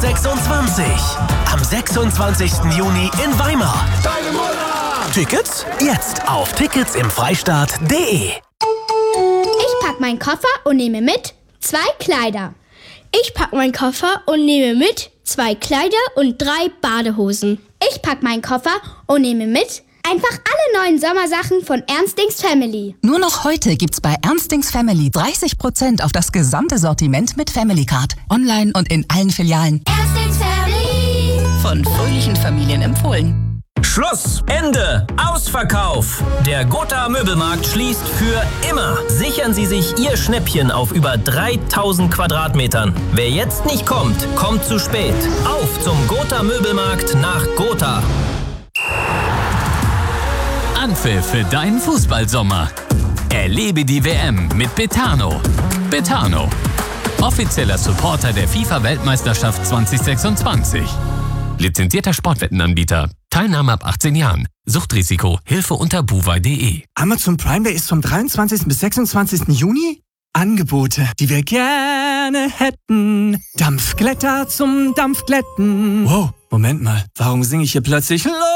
26. Am 26. Juni in Weimar. Deine Mutter! Tickets jetzt auf ticketsimfreistaat.de. Ich pack meinen Koffer und nehme mit 2 Kleider. Ich pack meinen Koffer und nehme mit 2 Kleider und 3 Badehosen. Ich pack meinen Koffer und nehme mit einfach alle neuen Sommersachen von Ernstings Family. Nur noch heute gibt's bei Ernstings Family 30% auf das gesamte Sortiment mit Family Card. Online und in allen Filialen. Ernstings Family. Von fröhlichen Familien empfohlen. Schluss, Ende, Ausverkauf. Der Gotha Möbelmarkt schließt für immer. Sichern Sie sich Ihr Schnäppchen auf über 3000 Quadratmetern. Wer jetzt nicht kommt, kommt zu spät. Auf zum Gotha Möbelmarkt nach Gotha. Anpfiff für deinen Fußballsommer. Erlebe die WM mit Betano. Betano, offizieller Supporter der FIFA-Weltmeisterschaft 2026. Lizenzierter Sportwettenanbieter. Teilnahme ab 18 Jahren. Suchtrisiko. Hilfe unter buwei.de. Amazon Prime Day ist vom 23. bis 26. Juni. Angebote, die wir gerne hätten. Dampfglätter zum Dampfglätten. Wow, Moment mal. Warum singe ich hier plötzlich